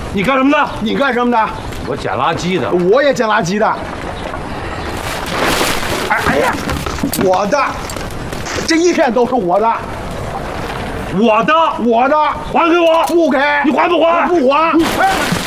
你干什么的？ 你干什么的？ 我捡垃圾的。 我也捡垃圾的。哎呀，我的，这一片都是我的。 我的， 我的， 还给我！ 不给， 你还不还？ 不还。